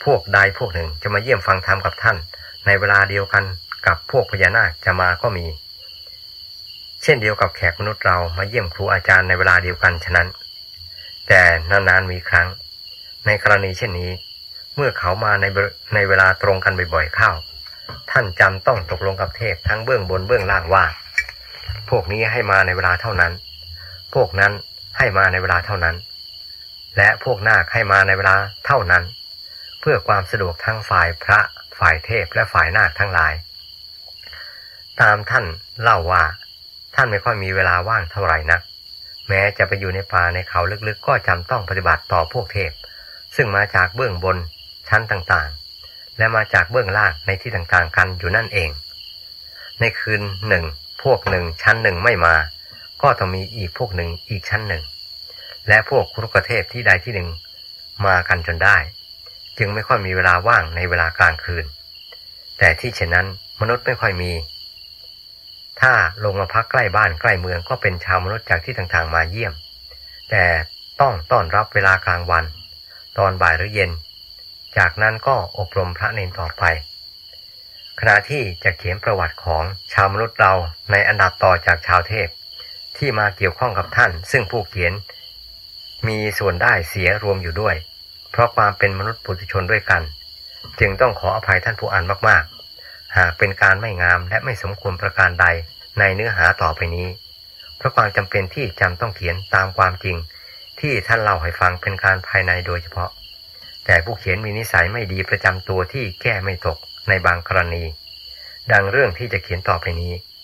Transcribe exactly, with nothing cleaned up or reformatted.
พวกใดพวกหนึ่งจะมาเยี่ยมฟังธรรมกับท่านในเวลาเดียวกันกับพวกพญานาคจะมาก็มีเช่นเดียวกับแขกมนุษย์เรามาเยี่ยมครูอาจารย์ในเวลาเดียวกันฉะนั้นแต่นานๆมีครั้งในกรณีเช่นนี้เมื่อเขามาในในเวลาตรงกันบ่อยๆเข้าท่านจำต้องตกลงกับเทพทั้งเบื้องบนเบื้องล่างว่าพวกนี้ให้มาในเวลาเท่านั้นพวกนั้นให้มาในเวลาเท่านั้นและพวกนาคให้มาในเวลาเท่านั้นเพื่อความสะดวกทั้งฝ่ายพระฝ่ายเทพและฝ่ายนาคทั้งหลายตามท่านเล่าว่าท่านไม่ค่อยมีเวลาว่างเท่าไหร่นักแม้จะไปอยู่ในป่าในเขาลึกๆก็จำต้องปฏิบัติต่อพวกเทพซึ่งมาจากเบื้องบนชั้นต่างๆและมาจากเบื้องล่างในที่ต่างๆกันอยู่นั่นเองในคืนหนึ่งพวกหนึ่งชั้นหนึ่งไม่มาก็ต้องมีอีกพวกหนึ่งอีกชั้นหนึ่งและพวกครุกเทพที่ใดที่หนึ่งมากันจนได้จึงไม่ค่อยมีเวลาว่างในเวลากลางคืนแต่ที่เช่นนั้นมนุษย์ไม่ค่อยมีถ้าลงมาพักใกล้บ้านใกล้เมืองก็เป็นชาวมนุษย์จากที่ต่างๆมาเยี่ยมแต่ต้องต้อนรับเวลากลางวันตอนบ่ายหรือเย็นจากนั้นก็อบรมพระเนรต่อไปขณะที่จะเขียนประวัติของชาวมนุษย์เราในอันดับต่อจากชาวเทพที่มาเกี่ยวข้องกับท่านซึ่งผู้เขียนมีส่วนได้เสียรวมอยู่ด้วยเพราะความเป็นมนุษย์ปุถุชนด้วยกันจึงต้องขออภัยท่านผู้อ่านมากๆหากเป็นการไม่งามและไม่สมควรประการใดในเนื้อหาต่อไปนี้เพราะความจำเป็นที่จำต้องเขียนตามความจริงที่ท่านเล่าให้ฟังเป็นการภายในโดยเฉพาะแต่ผู้เขียนมีนิสัยไม่ดีประจำตัวที่แก้ไม่ตกในบางกรณีดังเรื่องที่จะเขียนต่อไปนี้